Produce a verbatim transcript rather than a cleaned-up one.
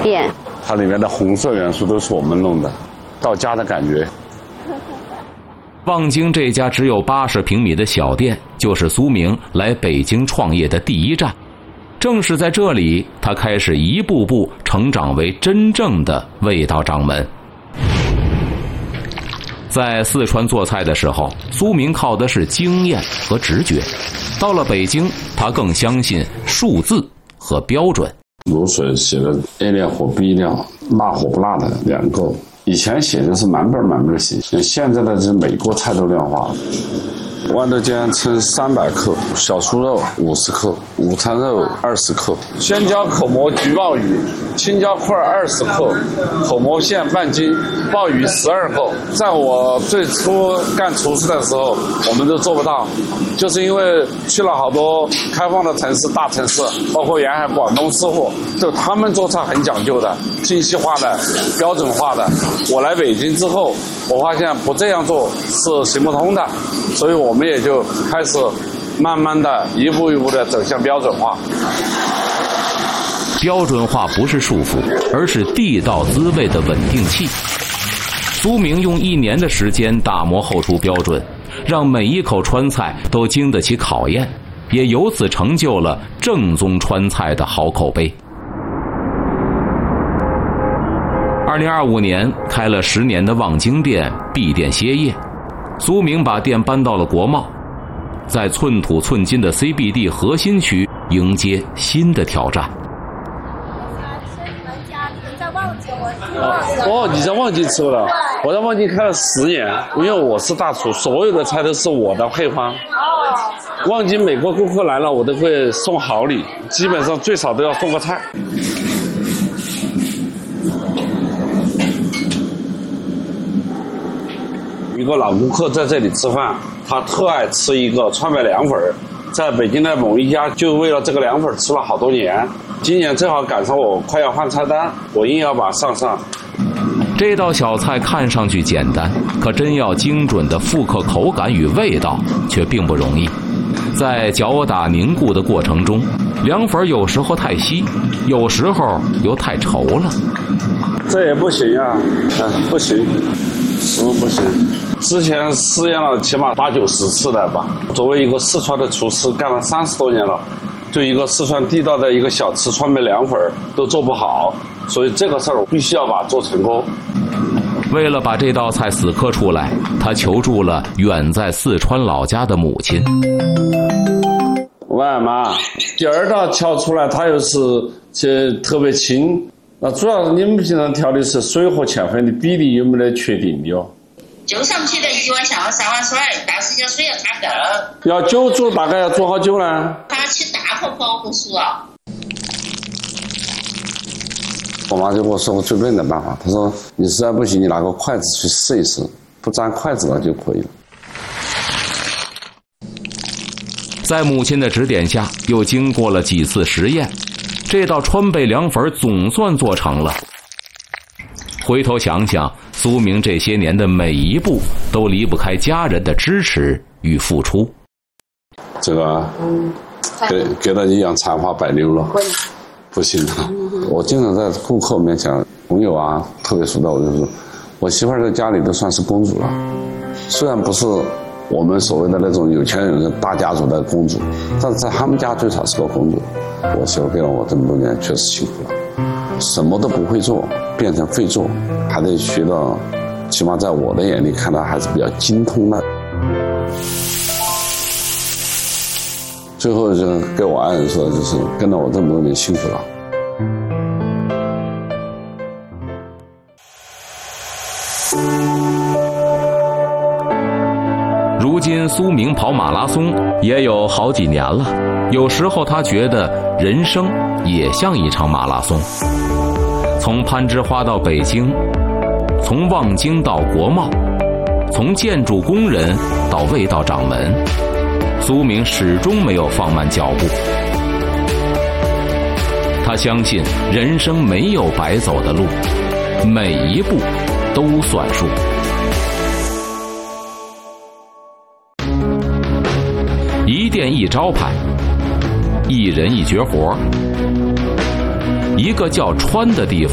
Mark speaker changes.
Speaker 1: 店。
Speaker 2: 它里面的红色元素都是我们弄的，到家的感觉。
Speaker 3: 望京这家只有八十平米的小店，就是苏明来北京创业的第一站。正是在这里，他开始一步步成长为真正的味道掌门。在四川做菜的时候，苏明靠的是经验和直觉。到了北京，他更相信数字和标准。
Speaker 2: 卤水写的 A 料或 B 料，辣或不辣的两个。以前写的是满本满本写，现在的这每锅菜都量化了。豌豆尖称三百克，小酥肉五十克，午餐肉二十克，鲜椒口蘑焗鲍鱼，青椒块二十克，口蘑馅半斤，鲍鱼十二个。在我最初干厨师的时候，我们都做不到，就是因为去了好多开放的城市、大城市，包括沿海广东师傅，就他们做菜很讲究的，精细化的、标准化的。我来北京之后，我发现不这样做是行不通的，所以我们也就开始慢慢的一步一步的走向标准化。
Speaker 3: 标准化不是束缚，而是地道滋味的稳定器。苏明用一年的时间打磨后厨标准，让每一口川菜都经得起考验，也由此成就了正宗川菜的好口碑。二零二五年开了十年的望京店闭店歇业，苏明把店搬到了国贸，在寸土寸金的 C B D 核心区迎接新的挑战。
Speaker 2: 哦，你在望京吃了？我在望京开了十年，因为我是大厨，所有的菜都是我的配方。望京每个顾客来了，我都会送好礼，基本上最少都要送个菜。一个老顾客在这里吃饭，他特爱吃一个川贝凉粉，在北京的某一家就为了这个凉粉吃了好多年。今年正好赶上我快要换菜单，我硬要把上上。
Speaker 3: 这道小菜看上去简单，可真要精准的复刻口感与味道，却并不容易。在搅打凝固的过程中，凉粉有时候太稀，有时候又太稠了。
Speaker 2: 这也不行啊，啊不行，实不行。之前试验了起码八九十次的吧。作为一个四川的厨师，干了三十多年了，对一个四川地道的一个小吃川贝凉粉都做不好，所以这个事儿我必须要把它做成功。
Speaker 3: 为了把这道菜死磕出来，他求助了远在四川老家的母亲。
Speaker 2: 喂妈，第二道敲出来它又是这特别轻，那主要是你们平常调的是水和芡粉的比例有没得确定的哦？
Speaker 4: 就上去的一碗下午三碗水，但是这水要加够。
Speaker 2: 要久煮大概要煮好久呢？
Speaker 4: 它起大泡泡不熟啊。
Speaker 2: 我妈就跟我说过最笨的办法，她说你实在不行，你拿个筷子去试一试，不沾筷子了就可以了。
Speaker 3: 在母亲的指点下，又经过了几次实验，这道川贝凉粉总算做成了。回头想想，苏明这些年的每一步都离不开家人的支持与付出。
Speaker 2: 这个给给他一样残花百溜了，不行的。我经常在顾客面前、朋友啊，特别熟的，我就说，我媳妇儿在家里都算是公主了，虽然不是我们所谓的那种有钱人的大家族的公主，但是在他们家最少是个公主。我媳妇给了我这么多年，确实辛苦了，什么都不会做，变成会做，还得学到，起码在我的眼里看到还是比较精通的。最后就跟我爱人说，就是跟了我这么多年，辛苦了。
Speaker 3: 如今苏明跑马拉松也有好几年了，有时候他觉得人生也像一场马拉松。从攀枝花到北京，从望京到国贸，从建筑工人到味道掌门，苏明始终没有放慢脚步。他相信人生没有白走的路，每一步都算数。一店一招牌，一人一绝活，一个叫川的地方